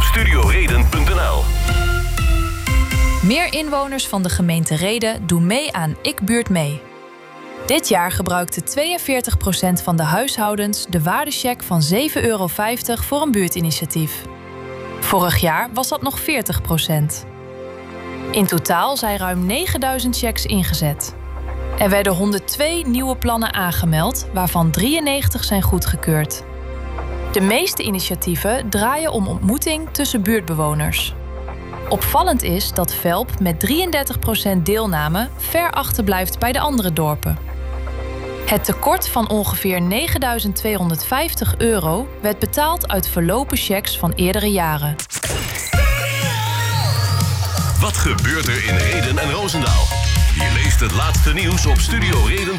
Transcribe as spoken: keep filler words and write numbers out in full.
studio reden punt n l. Meer inwoners van de gemeente Rheden doen mee aan Ik Buurt Mee. Dit jaar gebruikte tweeënveertig procent van de huishoudens de waardecheck van zeven euro vijftig voor een buurtinitiatief. Vorig jaar was dat nog veertig procent. In totaal zijn ruim negenduizend checks ingezet. Er werden honderdtwee nieuwe plannen aangemeld, waarvan drieënnegentig zijn goedgekeurd. De meeste initiatieven draaien om ontmoeting tussen buurtbewoners. Opvallend is dat Velp met drieëndertig procent deelname ver achterblijft bij de andere dorpen. Het tekort van ongeveer negenduizend tweehonderdvijftig euro werd betaald uit verlopen checks van eerdere jaren. Wat gebeurt er in Rheden en Roosendaal? Je leest het laatste nieuws op studio reden punt n l.